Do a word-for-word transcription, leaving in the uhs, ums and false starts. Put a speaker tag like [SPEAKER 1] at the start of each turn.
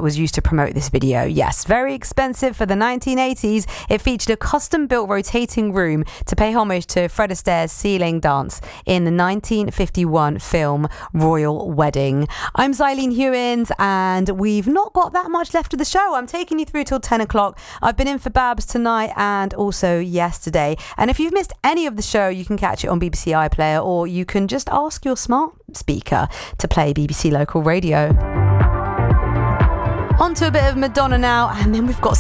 [SPEAKER 1] was used to promote this video. Yes, very expensive for the nineteen eighties. It featured a custom-built rotating room to pay homage to Fred Astaire's ceiling dance in the nineteen fifty-one film Royal Wedding. I'm Zylene Hewins, and we've not got that much left of the show. I'm taking you through till ten o'clock. I've been in for Babs tonight and also yesterday. And if you've missed any of the show, you can catch it on B B C iPlayer, or you can just ask your smart speaker to play B B C Local Radio. On to a bit of Madonna now, and then we've got